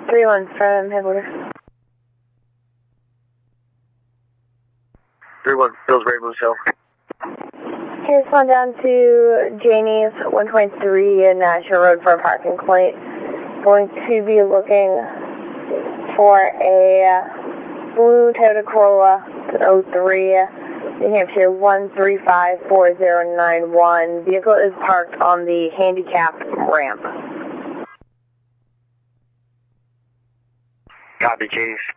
3-1 from headquarters. 3-1, Pillsbury, Moose Hill. Here's one down to Janie's 123 National Road for a parking plate. Going to be looking for a blue Toyota Corolla 03, New Hampshire 1354091. Vehicle is parked on the handicapped ramp. Copy, Chief.